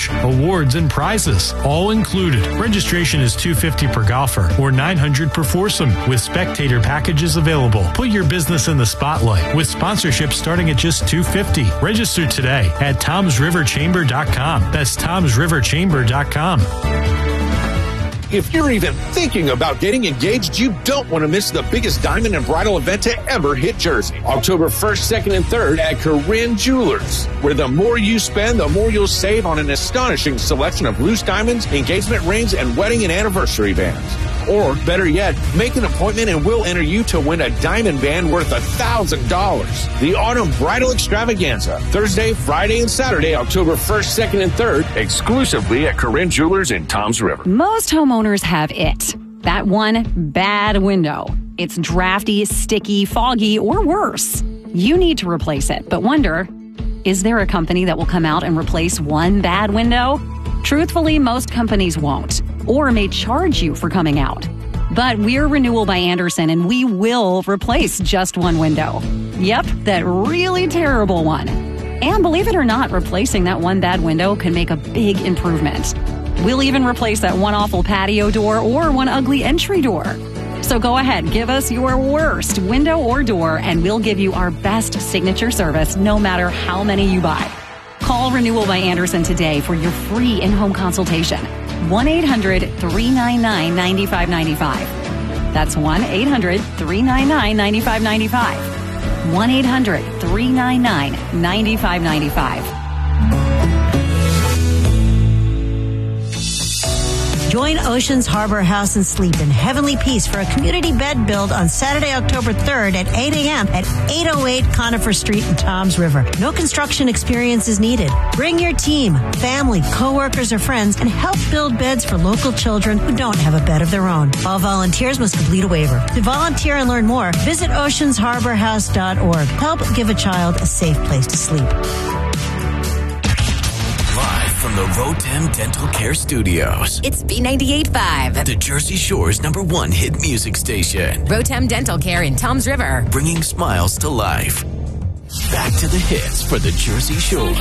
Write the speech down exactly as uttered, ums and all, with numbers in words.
cash, awards, and prizes, all included. Registration is two hundred fifty dollars per golfer or nine hundred dollars per foursome, with spectator packages available. Put your business in the spotlight with sponsorship starting at just two hundred fifty dollars. Register today at toms river chamber dot com. That's toms river chamber dot com. If you're even thinking about getting engaged, you don't want to miss the biggest diamond and bridal event to ever hit Jersey. October first, second, and third at Corinne Jewelers, where the more you spend, the more you'll save on an astonishing selection of loose diamonds, engagement rings, and wedding and anniversary bands. Or, better yet, make an appointment and we'll enter you to win a diamond band worth one thousand dollars. The Autumn Bridal Extravaganza, Thursday, Friday, and Saturday, October first, second, and third, exclusively at Corinne Jewelers in Toms River. Most homeowners have it. That one bad window. It's drafty, sticky, foggy, or worse. You need to replace it, but wonder, is there a company that will come out and replace one bad window? Truthfully, most companies won't, or may charge you for coming out. But we're Renewal by Andersen, and we will replace just one window. Yep, that really terrible one. And believe it or not, replacing that one bad window can make a big improvement. We'll even replace that one awful patio door or one ugly entry door. So go ahead, give us your worst window or door, and we'll give you our best signature service no matter how many you buy. Call Renewal by Andersen today for your free in-home consultation. one eight hundred, three nine nine, nine five nine five. That's one eight hundred, three nine nine, nine five nine five. one eight hundred, three nine nine, nine five nine five. Join Oceans Harbor House and Sleep in Heavenly Peace for a community bed build on Saturday, October third at eight a.m. at eight oh eight Conifer Street in Toms River. No construction experience is needed. Bring your team, family, coworkers, or friends and help build beds for local children who don't have a bed of their own. All volunteers must complete a waiver. To volunteer and learn more, visit oceans harbor house dot org. Help give a child a safe place to sleep. From the Rotem Dental Care Studios, it's B ninety-eight point five, the Jersey Shore's number one hit music station. Rotem Dental Care in Toms River, bringing smiles to life. Back to the hits for the Jersey Shore.